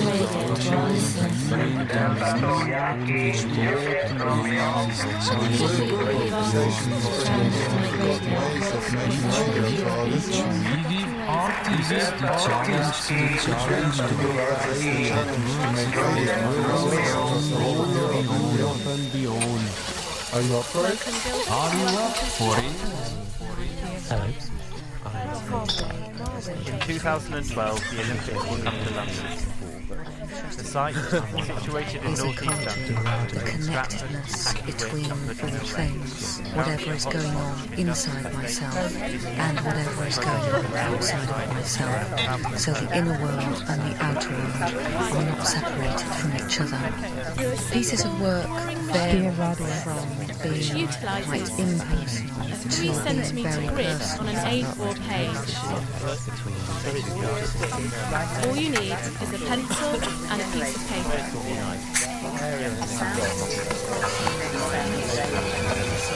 Are you up for it? Are you up for it? Hello. In 2012, the Olympics will come to London. The site, situated in is a North East culture, London, the connectedness between all things, whatever is going on inside myself and whatever is going on outside of myself, so the inner world and the outer world are not separated from each other. Pieces of work vary from being quite impersonal to being very personal. On an A4 page. All you need is a pencil and a piece of paper.